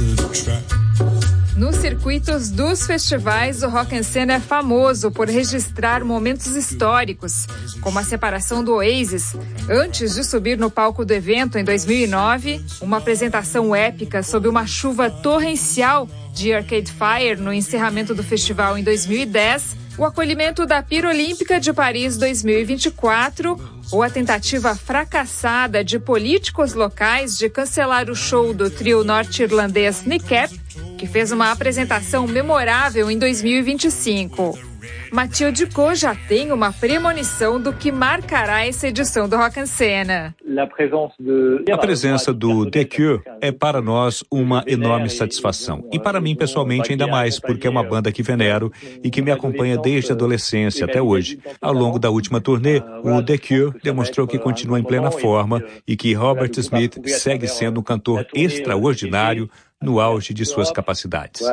Nos circuitos dos festivais, o Rock en Scene é famoso por registrar momentos históricos, como a separação do Oasis, antes de subir no palco do evento em 2009, uma apresentação épica sob uma chuva torrencial de Arcade Fire no encerramento do festival em 2010, o acolhimento da Pira Olímpica de Paris 2024 ou a tentativa fracassada de políticos locais de cancelar o show do trio norte-irlandês Nick Cave, que fez uma apresentação memorável em 2025. Mathilde Cot já tem uma premonição do que marcará essa edição do Rock en Scene. A presença do The Cure é para nós uma enorme satisfação. E para mim, pessoalmente, ainda mais, porque é uma banda que venero e que me acompanha desde a adolescência até hoje. Ao longo da última turnê, o The Cure demonstrou que continua em plena forma e que Robert Smith segue sendo um cantor extraordinário no auge de suas capacidades.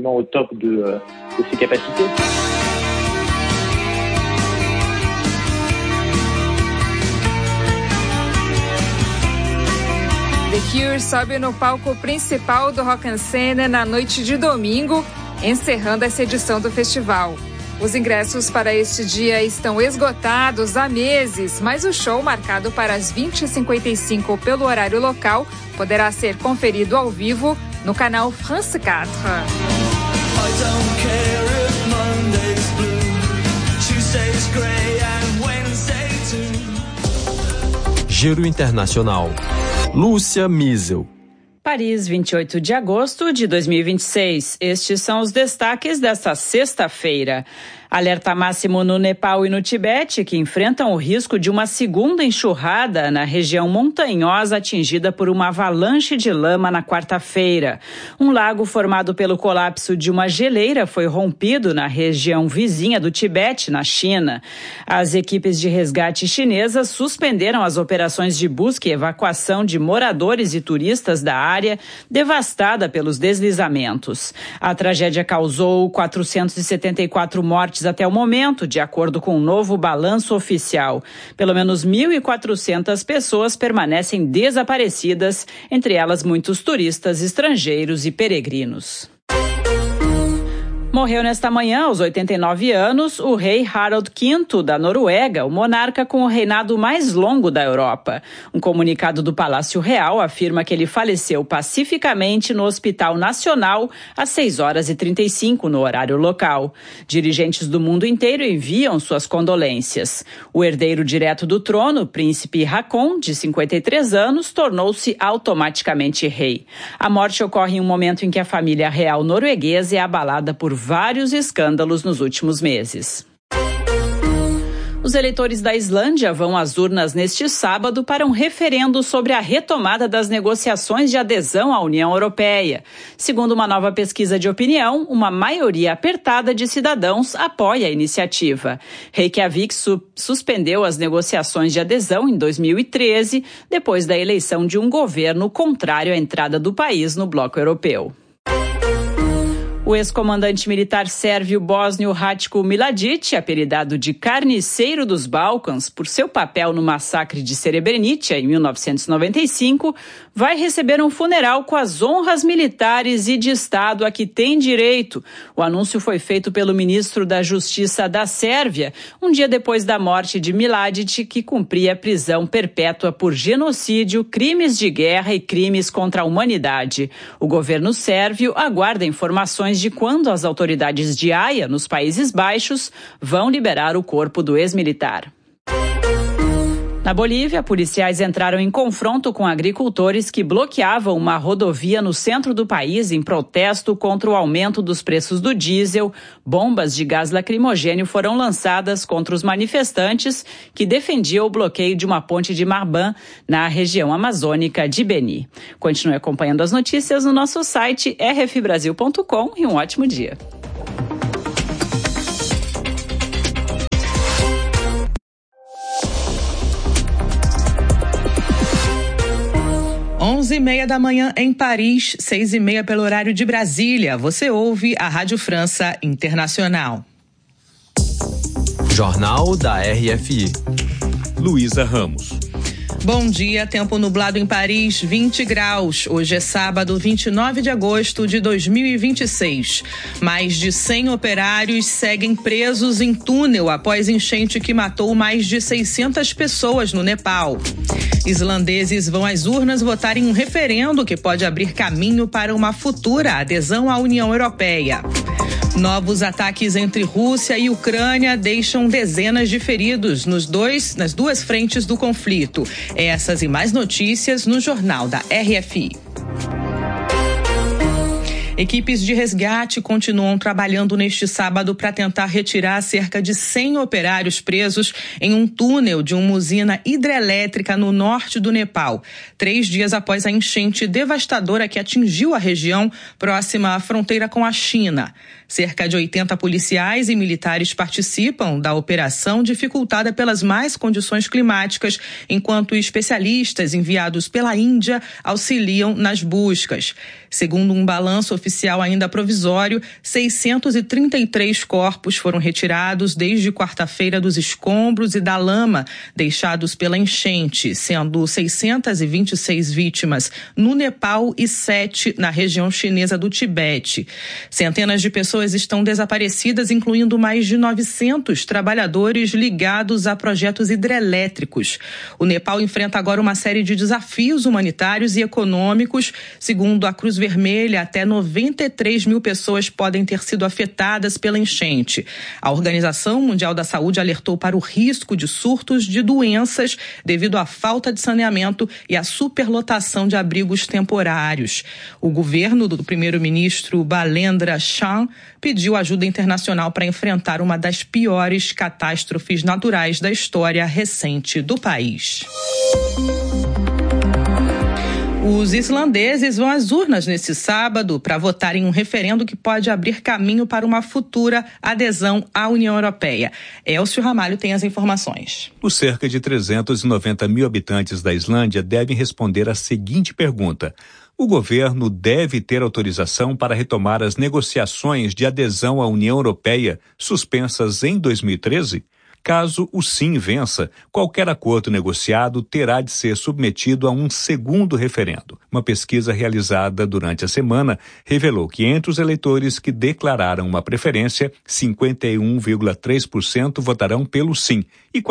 The Cure sobe no palco principal do Rock en Scene na noite de domingo, encerrando essa edição do festival. Os ingressos para este dia estão esgotados há meses, mas o show, marcado para as 20h55 pelo horário local, poderá ser conferido ao vivo no canal France 4. Giro Internacional. Lúcia Miesel. Paris, 28 de agosto de 2026. Estes são os destaques desta sexta-feira. Alerta máximo no Nepal e no Tibete, que enfrentam o risco de uma segunda enxurrada na região montanhosa atingida por uma avalanche de lama na quarta-feira. Um lago formado pelo colapso de uma geleira foi rompido na região vizinha do Tibete, na China. As equipes de resgate chinesas suspenderam as operações de busca e evacuação de moradores e turistas da área devastada pelos deslizamentos. A tragédia causou 474 mortes até o momento, de acordo com um novo balanço oficial. Pelo menos 1.400 pessoas permanecem desaparecidas, entre elas muitos turistas estrangeiros e peregrinos. Morreu nesta manhã, aos 89 anos, o rei Harald V da Noruega, o monarca com o reinado mais longo da Europa. Um comunicado do Palácio Real afirma que ele faleceu pacificamente no Hospital Nacional às 6h35 no horário local. Dirigentes do mundo inteiro enviam suas condolências. O herdeiro direto do trono, príncipe Haakon, de 53 anos, tornou-se automaticamente rei. A morte ocorre em um momento em que a família real norueguesa é abalada por vários escândalos nos últimos meses. Os eleitores da Islândia vão às urnas neste sábado para um referendo sobre a retomada das negociações de adesão à União Europeia. Segundo uma nova pesquisa de opinião, uma maioria apertada de cidadãos apoia a iniciativa. Reykjavik suspendeu as negociações de adesão em 2013, depois da eleição de um governo contrário à entrada do país no bloco europeu. O ex-comandante militar sérvio bósnio Ratko Mladic, apelidado de Carniceiro dos Balcãs por seu papel no massacre de Srebrenica em 1995, vai receber um funeral com as honras militares e de Estado a que tem direito. O anúncio foi feito pelo ministro da Justiça da Sérvia, um dia depois da morte de Mladic, que cumpria prisão perpétua por genocídio, crimes de guerra e crimes contra a humanidade. O governo sérvio aguarda informações de quando as autoridades de Haia, nos Países Baixos, vão liberar o corpo do ex-militar. Na Bolívia, policiais entraram em confronto com agricultores que bloqueavam uma rodovia no centro do país em protesto contra o aumento dos preços do diesel. Bombas de gás lacrimogêneo foram lançadas contra os manifestantes que defendiam o bloqueio de uma ponte de Marban na região amazônica de Beni. Continue acompanhando as notícias no nosso site rfbrasil.com e um ótimo dia. 11h30 da manhã em Paris, 6h30 pelo horário de Brasília. Você ouve a Rádio França Internacional. Jornal da RFI. Luísa Ramos. Bom dia, tempo nublado em Paris, 20 graus. Hoje é sábado, 29 de agosto de 2026. Mais de 100 operários seguem presos em túnel após enchente que matou mais de 600 pessoas no Nepal. Islandeses vão às urnas votar em um referendo que pode abrir caminho para uma futura adesão à União Europeia. Novos ataques entre Rússia e Ucrânia deixam dezenas de feridos nas duas frentes do conflito. Essas e mais notícias no Jornal da RFI. Equipes de resgate continuam trabalhando neste sábado para tentar retirar cerca de 100 operários presos em um túnel de uma usina hidrelétrica no norte do Nepal, 3 dias após a enchente devastadora que atingiu a região próxima à fronteira com a China. Cerca de 80 policiais e militares participam da operação dificultada pelas más condições climáticas, enquanto especialistas enviados pela Índia auxiliam nas buscas. Segundo um balanço oficial ainda provisório, 633 corpos foram retirados desde quarta-feira dos escombros e da lama deixados pela enchente, sendo 626 vítimas no Nepal e 7 na região chinesa do Tibete. Centenas de pessoas estão desaparecidas, incluindo mais de 900 trabalhadores ligados a projetos hidrelétricos. O Nepal enfrenta agora uma série de desafios humanitários e econômicos. Segundo a Cruz Vermelha, até 93 mil pessoas podem ter sido afetadas pela enchente. A Organização Mundial da Saúde alertou para o risco de surtos de doenças devido à falta de saneamento e à superlotação de abrigos temporários. O governo do primeiro-ministro Balendra Shah pediu ajuda internacional para enfrentar uma das piores catástrofes naturais da história recente do país. Os islandeses vão às urnas neste sábado para votar em um referendo que pode abrir caminho para uma futura adesão à União Europeia. Elcio Ramalho tem as informações. Os cerca de 390 mil habitantes da Islândia devem responder a seguinte pergunta: o governo deve ter autorização para retomar as negociações de adesão à União Europeia suspensas em 2013? Caso o sim vença, qualquer acordo negociado terá de ser submetido a um segundo referendo. Uma pesquisa realizada durante a semana revelou que entre os eleitores que declararam uma preferência, 51,3% votarão pelo sim e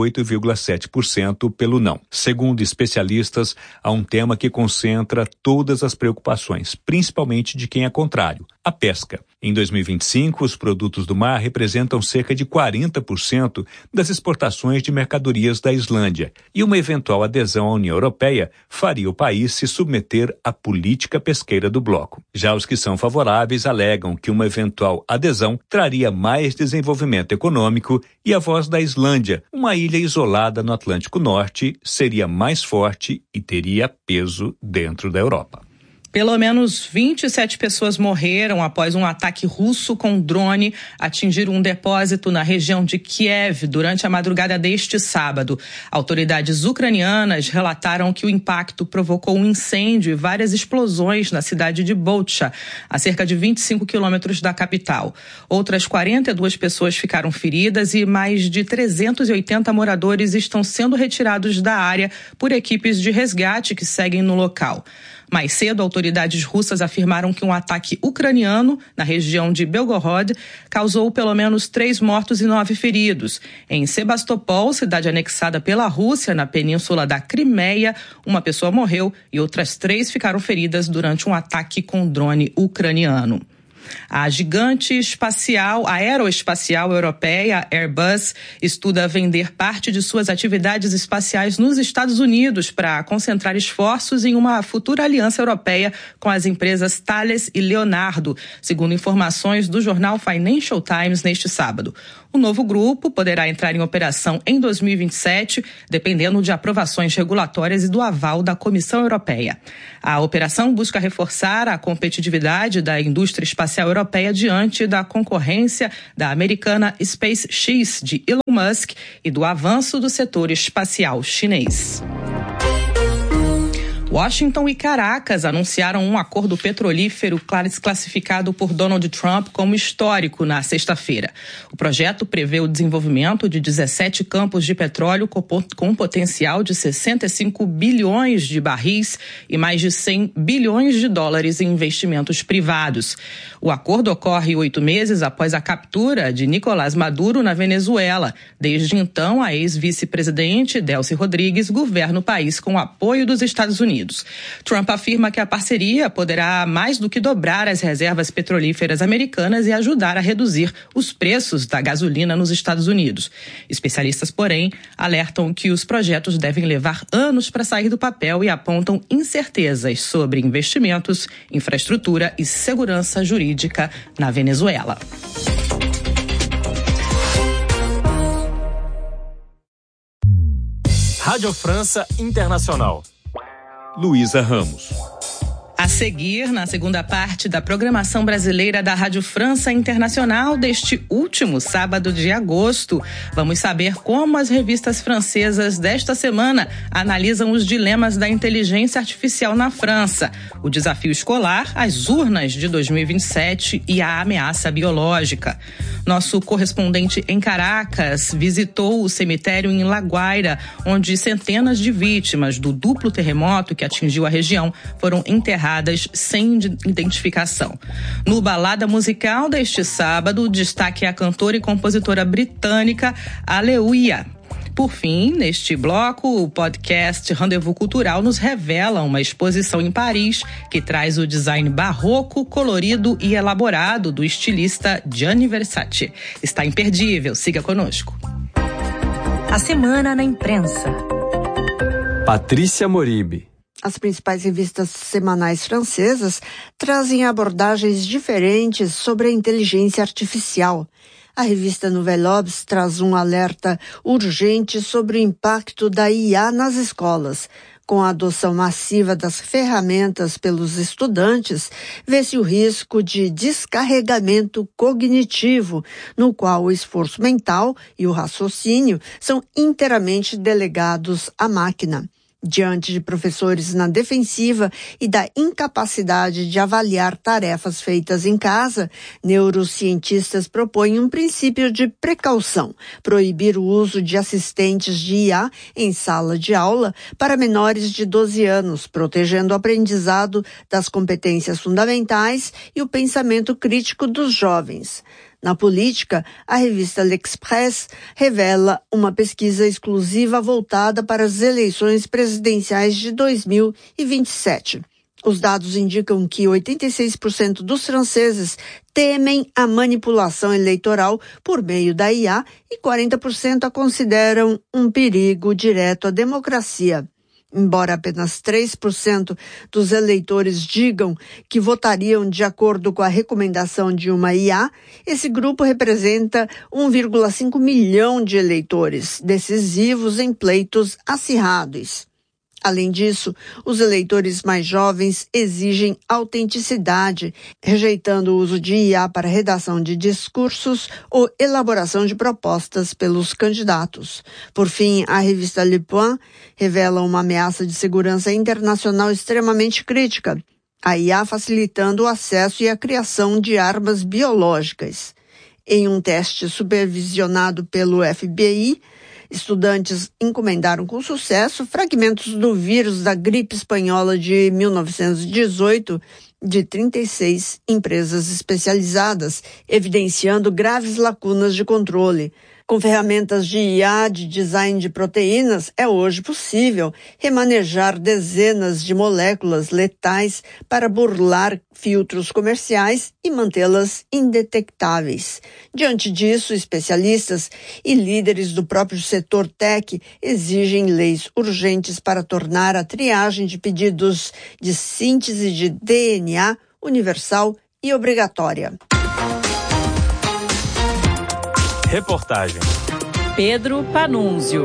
48,7% pelo não. Segundo especialistas, há um tema que concentra todas as preocupações, principalmente de quem é contrário: a pesca. Em 2025, os produtos do mar representam cerca de 40% das exportações de mercadorias da Islândia, e uma eventual adesão à União Europeia faria o país se submeter à política pesqueira do bloco. Já os que são favoráveis alegam que uma eventual adesão traria mais desenvolvimento econômico e a voz da Islândia, uma ilha isolada no Atlântico Norte, seria mais forte e teria peso dentro da Europa. Pelo menos 27 pessoas morreram após um ataque russo com drone atingir um depósito na região de Kiev durante a madrugada deste sábado. Autoridades ucranianas relataram que o impacto provocou um incêndio e várias explosões na cidade de Bucha, a cerca de 25 quilômetros da capital. Outras 42 pessoas ficaram feridas e mais de 380 moradores estão sendo retirados da área por equipes de resgate que seguem no local. Mais cedo, autoridades russas afirmaram que um ataque ucraniano na região de Belgorod causou pelo menos 3 mortos e 9 feridos. Em Sebastopol, cidade anexada pela Rússia na península da Crimeia, uma pessoa morreu e outras 3 ficaram feridas durante um ataque com drone ucraniano. A gigante aeroespacial europeia Airbus estuda vender parte de suas atividades espaciais nos Estados Unidos para concentrar esforços em uma futura aliança europeia com as empresas Thales e Leonardo, segundo informações do jornal Financial Times neste sábado. O novo grupo poderá entrar em operação em 2027, dependendo de aprovações regulatórias e do aval da Comissão Europeia. A operação busca reforçar a competitividade da indústria espacial europeia diante da concorrência da americana SpaceX de Elon Musk e do avanço do setor espacial chinês. Washington e Caracas anunciaram um acordo petrolífero classificado por Donald Trump como histórico na sexta-feira. O projeto prevê o desenvolvimento de 17 campos de petróleo com potencial de 65 bilhões de barris e mais de 100 bilhões de dólares em investimentos privados. O acordo ocorre 8 meses após a captura de Nicolás Maduro na Venezuela. Desde então, a ex-vice-presidente Delcy Rodrigues governa o país com o apoio dos Estados Unidos. Trump afirma que a parceria poderá mais do que dobrar as reservas petrolíferas americanas e ajudar a reduzir os preços da gasolina nos Estados Unidos. Especialistas, porém, alertam que os projetos devem levar anos para sair do papel e apontam incertezas sobre investimentos, infraestrutura e segurança jurídica na Venezuela. Rádio França Internacional. Luísa Ramos. A seguir, na segunda parte da programação brasileira da Rádio França Internacional deste último sábado de agosto, vamos saber como as revistas francesas desta semana analisam os dilemas da inteligência artificial na França, o desafio escolar, as urnas de 2027 e a ameaça biológica. Nosso correspondente em Caracas visitou o cemitério em La Guaira, onde centenas de vítimas do duplo terremoto que atingiu a região foram enterradas sem identificação. No Balada Musical deste sábado, o destaque é a cantora e compositora britânica Aleluia. Por fim, neste bloco, o podcast Rendezvous Cultural nos revela uma exposição em Paris que traz o design barroco, colorido e elaborado do estilista Gianni Versace. Está imperdível, siga conosco. A Semana na Imprensa. Patrícia Moribe. As principais revistas semanais francesas trazem abordagens diferentes sobre a inteligência artificial. A revista Nouvelle Obs traz um alerta urgente sobre o impacto da IA nas escolas. Com a adoção massiva das ferramentas pelos estudantes, vê-se o risco de descarregamento cognitivo, no qual o esforço mental e o raciocínio são inteiramente delegados à máquina. Diante de professores na defensiva e da incapacidade de avaliar tarefas feitas em casa, neurocientistas propõem um princípio de precaução, proibir o uso de assistentes de IA em sala de aula para menores de 12 anos, protegendo o aprendizado das competências fundamentais e o pensamento crítico dos jovens. Na política, a revista L'Express revela uma pesquisa exclusiva voltada para as eleições presidenciais de 2027. Os dados indicam que 86% dos franceses temem a manipulação eleitoral por meio da IA e 40% a consideram um perigo direto à democracia. Embora apenas 3% dos eleitores digam que votariam de acordo com a recomendação de uma IA, esse grupo representa 1,5 milhão de eleitores, decisivos em pleitos acirrados. Além disso, os eleitores mais jovens exigem autenticidade, rejeitando o uso de IA para redação de discursos ou elaboração de propostas pelos candidatos. Por fim, a revista Le Point revela uma ameaça de segurança internacional extremamente crítica, a IA facilitando o acesso e a criação de armas biológicas. Em um teste supervisionado pelo FBI, estudantes encomendaram com sucesso fragmentos do vírus da gripe espanhola de 1918 de 36 empresas especializadas, evidenciando graves lacunas de controle. Com ferramentas de IA de design de proteínas, é hoje possível remanejar dezenas de moléculas letais para burlar filtros comerciais e mantê-las indetectáveis. Diante disso, especialistas e líderes do próprio setor tech exigem leis urgentes para tornar a triagem de pedidos de síntese de DNA universal e obrigatória. Reportagem. Pedro Panunzio.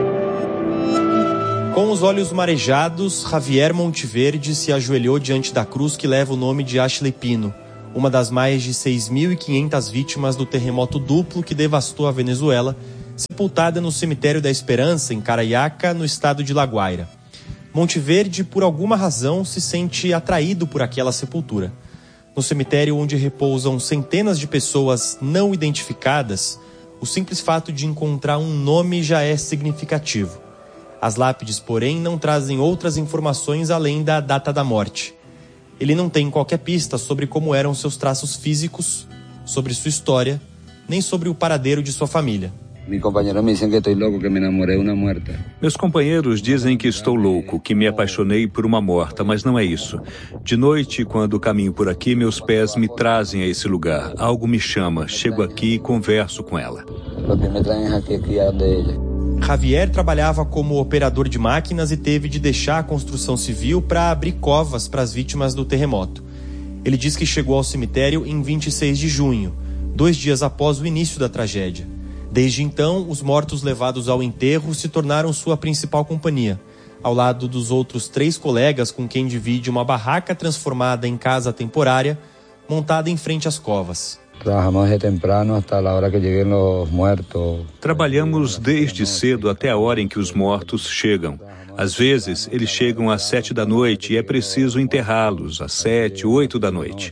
Com os olhos marejados, Javier Monteverde se ajoelhou diante da cruz que leva o nome de Ashley Pino, uma das mais de 6.500 vítimas do terremoto duplo que devastou a Venezuela, sepultada no Cemitério da Esperança, em Carayaca, no estado de La Guaira. Monteverde, por alguma razão, se sente atraído por aquela sepultura. No cemitério onde repousam centenas de pessoas não identificadas, o simples fato de encontrar um nome já é significativo. As lápides, porém, não trazem outras informações além da data da morte. Ele não tem qualquer pista sobre como eram seus traços físicos, sobre sua história, nem sobre o paradeiro de sua família. Meus companheiros dizem que estou louco, que me apaixonei por uma morta, mas não é isso. De noite, quando caminho por aqui, meus pés me trazem a esse lugar. Algo me chama, chego aqui e converso com ela. Javier trabalhava como operador de máquinas e teve de deixar a construção civil para abrir covas para as vítimas do terremoto. Ele diz que chegou ao cemitério em 26 de junho, 2 dias após o início da tragédia. Desde então, os mortos levados ao enterro se tornaram sua principal companhia, ao lado dos outros 3 colegas com quem divide uma barraca transformada em casa temporária, montada em frente às covas. Trabalhamos desde cedo até a hora em que os mortos chegam. Às vezes, eles chegam às 7 da noite e é preciso enterrá-los às 7, 8 da noite.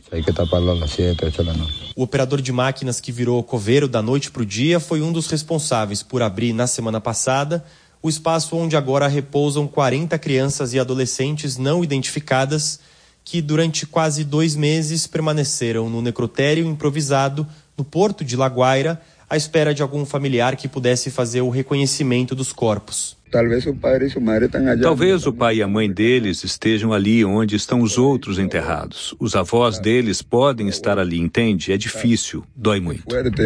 O operador de máquinas que virou coveiro da noite para o dia foi um dos responsáveis por abrir, na semana passada, o espaço onde agora repousam 40 crianças e adolescentes não identificadas que, durante quase 2 meses, permaneceram no necrotério improvisado no porto de La Guaira, à espera de algum familiar que pudesse fazer o reconhecimento dos corpos. Talvez o pai e a mãe deles estejam ali onde estão os outros enterrados. Os avós deles podem estar ali, entende? É difícil, dói muito.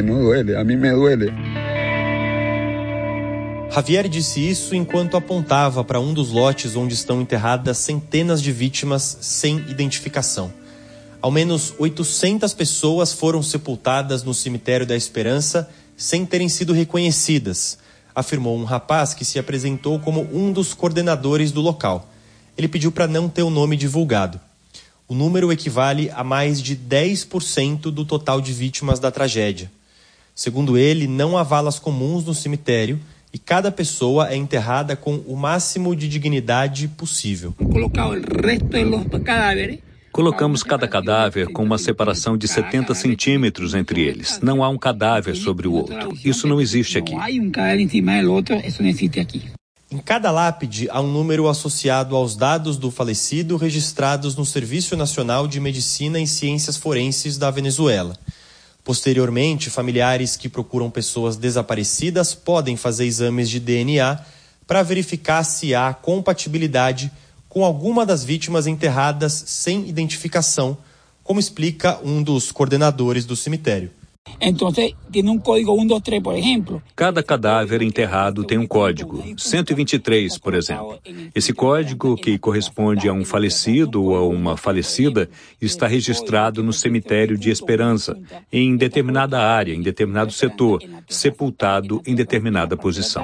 Javier disse isso enquanto apontava para um dos lotes onde estão enterradas centenas de vítimas sem identificação. Ao menos 800 pessoas foram sepultadas no Cemitério da Esperança sem terem sido reconhecidas, afirmou um rapaz que se apresentou como um dos coordenadores do local. Ele pediu para não ter o nome divulgado. O número equivale a mais de 10% do total de vítimas da tragédia. Segundo ele, não há valas comuns no cemitério e cada pessoa é enterrada com o máximo de dignidade possível. Colocamos cada cadáver com uma separação de 70 centímetros entre eles. Não há um cadáver sobre o outro. Isso não existe aqui. Em cada lápide há um número associado aos dados do falecido registrados no Serviço Nacional de Medicina e Ciências Forenses da Venezuela. Posteriormente, familiares que procuram pessoas desaparecidas podem fazer exames de DNA para verificar se há compatibilidade com alguma das vítimas enterradas sem identificação, como explica um dos coordenadores do cemitério. Cada cadáver enterrado tem um código, 123, por exemplo. Esse código, que corresponde a um falecido ou a uma falecida, está registrado no cemitério de Esperança, em determinada área, em determinado setor, sepultado em determinada posição.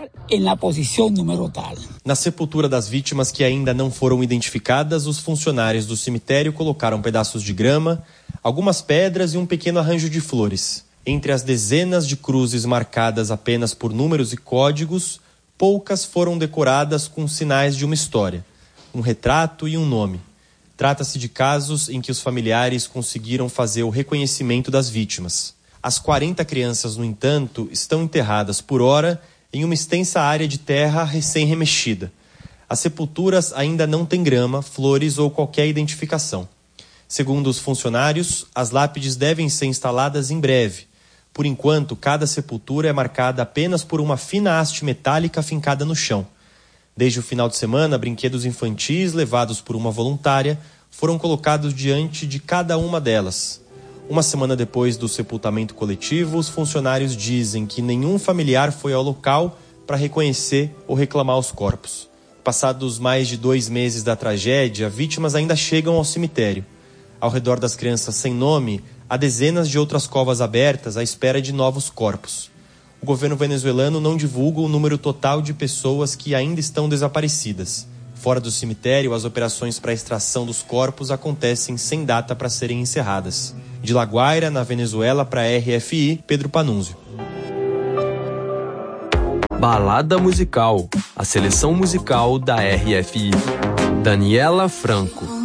Na sepultura das vítimas que ainda não foram identificadas, os funcionários do cemitério colocaram pedaços de grama, algumas pedras e um pequeno arranjo de flores. Entre as dezenas de cruzes marcadas apenas por números e códigos, poucas foram decoradas com sinais de uma história, um retrato e um nome. Trata-se de casos em que os familiares conseguiram fazer o reconhecimento das vítimas. As 40 crianças, no entanto, estão enterradas por hora em uma extensa área de terra recém-remexida. As sepulturas ainda não têm grama, flores ou qualquer identificação. Segundo os funcionários, as lápides devem ser instaladas em breve. Por enquanto, cada sepultura é marcada apenas por uma fina haste metálica fincada no chão. Desde o final de semana, brinquedos infantis levados por uma voluntária foram colocados diante de cada uma delas. Uma semana depois do sepultamento coletivo, os funcionários dizem que nenhum familiar foi ao local para reconhecer ou reclamar os corpos. Passados mais de 2 meses da tragédia, vítimas ainda chegam ao cemitério. Ao redor das crianças sem nome, há dezenas de outras covas abertas à espera de novos corpos. O governo venezuelano não divulga o número total de pessoas que ainda estão desaparecidas. Fora do cemitério, as operações para a extração dos corpos acontecem sem data para serem encerradas. De La Guaira, na Venezuela, para a RFI, Pedro Panunzio. Balada musical, a seleção musical da RFI. Daniela Franco.